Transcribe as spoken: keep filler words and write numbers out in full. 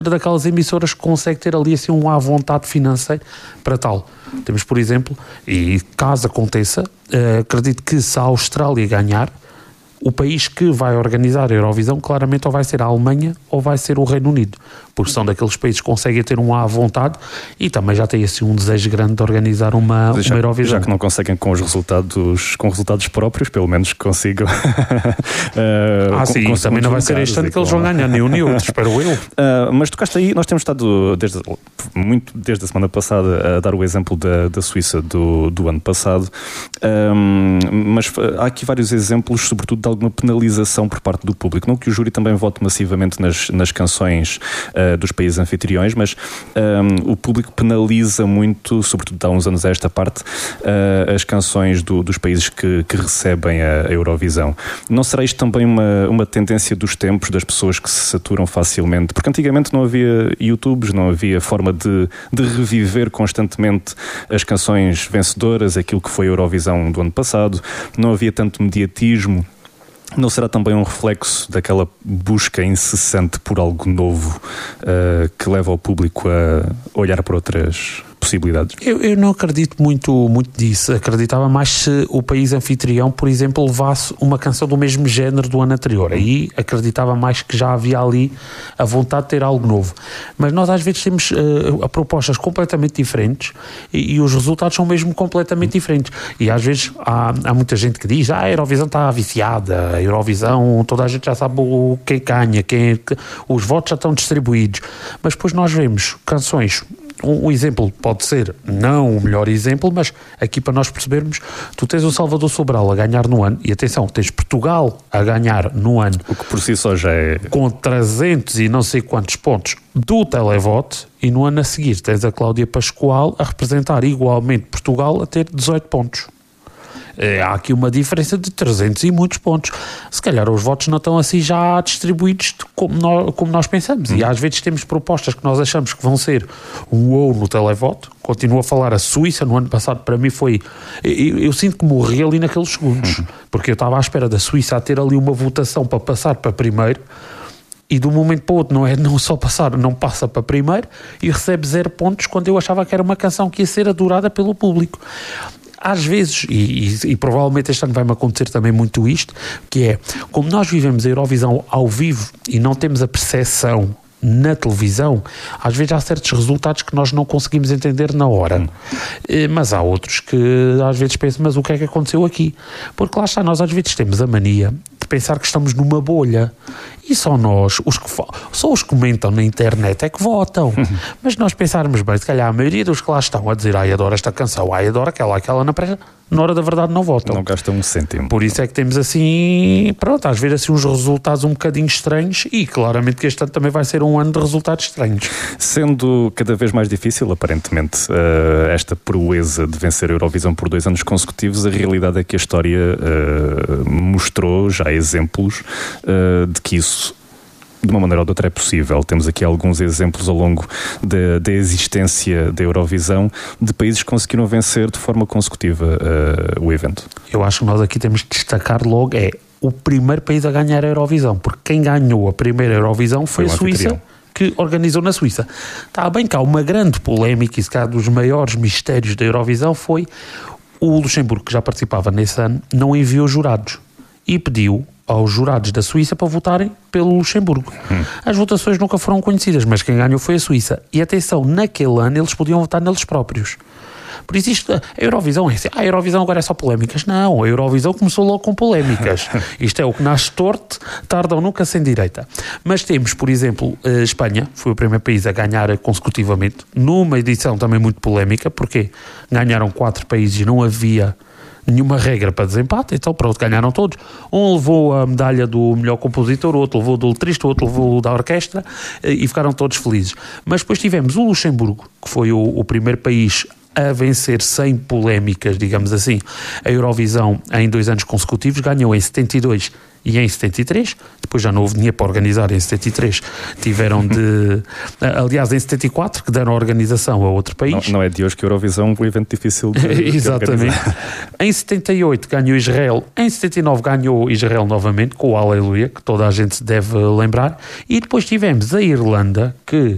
daquelas emissoras que consegue ter ali assim um à vontade financeira para tal. Temos, por exemplo, e caso aconteça, uh, acredito que se a Austrália ganhar, o país que vai organizar a Eurovisão claramente ou vai ser a Alemanha ou vai ser o Reino Unido, porque são daqueles países que conseguem ter um à vontade e também já têm assim um desejo grande de organizar uma, já, uma Eurovisão. Já que não conseguem com os resultados, com resultados próprios, pelo menos que consigam. uh, ah, sim, com, também não vai ser este ano que eles vão ganhar, nem um nem outro, espero eu. Uh, mas tocaste aí, nós temos estado desde, muito desde a semana passada a dar o exemplo da, da Suíça do, do ano passado, um, mas há aqui vários exemplos, sobretudo de alguma penalização por parte do público. Não que o júri também vote massivamente nas, nas canções uh, dos países anfitriões, mas um, o público penaliza muito, sobretudo há uns anos a esta parte, uh, as canções do, dos países que, que recebem a, a Eurovisão. Não será isto também uma, uma tendência dos tempos, das pessoas que se saturam facilmente? Porque antigamente não havia YouTubes, não havia forma de, de reviver constantemente as canções vencedoras, aquilo que foi a Eurovisão do ano passado, não havia tanto mediatismo. Não será também um reflexo daquela busca incessante por algo novo uh, que leva o público a olhar para outras possibilidades? Eu, eu não acredito muito, muito disso. Acreditava mais se o país anfitrião, por exemplo, levasse uma canção do mesmo género do ano anterior. Aí acreditava mais que já havia ali a vontade de ter algo novo. Mas nós às vezes temos uh, propostas completamente diferentes e, e os resultados são mesmo completamente diferentes. E às vezes há, há muita gente que diz ah, a Eurovisão está viciada, a Eurovisão, toda a gente já sabe o quem ganha, quem, os votos já estão distribuídos. Mas depois nós vemos canções. Um, um exemplo pode ser, não o melhor exemplo, mas aqui para nós percebermos, tu tens o Salvador Sobral a ganhar no ano, e atenção, tens Portugal a ganhar no ano, o que por si só já é... com trezentos e não sei quantos pontos do televoto, e no ano a seguir tens a Cláudia Pascoal a representar igualmente Portugal a ter dezoito pontos. É, há aqui uma diferença de trezentos e muitos pontos. Se calhar os votos não estão assim já distribuídos como nós, como nós pensamos. Hum. E às vezes temos propostas que nós achamos que vão ser um ou no televoto. Continuo a falar a Suíça, no ano passado para mim foi... Eu, eu sinto que morri ali naqueles segundos. Hum. Porque eu estava à espera da Suíça a ter ali uma votação para passar para primeiro. E de um momento para o outro não é não só passar, não passa para primeiro e recebe zero pontos quando eu achava que era uma canção que ia ser adorada pelo público. Às vezes, e, e, e provavelmente este ano vai-me acontecer também muito isto, que é, como nós vivemos a Eurovisão ao vivo e não temos a percepção na televisão, às vezes há certos resultados que nós não conseguimos entender na hora. Hum. Mas há outros que às vezes pensam, mas o que é que aconteceu aqui? Porque lá está, nós às vezes temos a mania de pensar que estamos numa bolha. E só nós, os que, só os que comentam na internet é que votam. Uhum. Mas nós pensarmos bem, se calhar a maioria dos que lá estão a dizer ai, adoro esta canção, ai, adoro aquela, aquela na pressa, na hora da verdade não votam. Não gastam um cêntimo. Por isso é que temos assim, pronto, às vezes assim uns resultados um bocadinho estranhos e claramente que este ano também vai ser um ano de resultados estranhos. Sendo cada vez mais difícil, aparentemente, uh, esta proeza de vencer a Eurovisão por dois anos consecutivos, a realidade é que a história uh, mostrou já exemplos uh, de que isso de uma maneira ou de outra é possível. Temos aqui alguns exemplos ao longo da, da existência da Eurovisão de países que conseguiram vencer de forma consecutiva uh, o evento. Eu acho que nós aqui temos de destacar logo é o primeiro país a ganhar a Eurovisão, porque quem ganhou a primeira Eurovisão foi, foi a Suíça, anfitrião. Que organizou na Suíça. Está bem que há uma grande polémica e se calhar dos maiores mistérios da Eurovisão foi o Luxemburgo, que já participava nesse ano, não enviou jurados e pediu aos jurados da Suíça para votarem pelo Luxemburgo. Hum. As votações nunca foram conhecidas, mas quem ganhou foi a Suíça. E atenção, naquele ano eles podiam votar neles próprios. Por isso isto, a Eurovisão é assim, ah, a Eurovisão agora é só polémicas. Não, a Eurovisão começou logo com polémicas. Isto é o que nasce torto, tarda ou nunca sem direita. Mas temos, por exemplo, a Espanha, foi o primeiro país a ganhar consecutivamente, numa edição também muito polémica, porque ganharam quatro países e não havia nenhuma regra para desempate, então pronto, ganharam todos. Um levou a medalha do melhor compositor, o outro levou do letrista, o outro levou da orquestra e ficaram todos felizes. Mas depois tivemos o Luxemburgo, que foi o, o primeiro país a vencer sem polémicas, digamos assim, a Eurovisão em dois anos consecutivos, ganhou em setenta e dois e em setenta e três, depois já não houve dinheiro para organizar em setenta e três, tiveram de... aliás, em setenta e quatro, que deram a organização a outro país. Não, não é de hoje que a Eurovisão é um evento difícil de, exatamente. De em setenta e oito ganhou Israel, em setenta e nove ganhou Israel novamente, com o Aleluia, que toda a gente se deve lembrar, e depois tivemos a Irlanda, que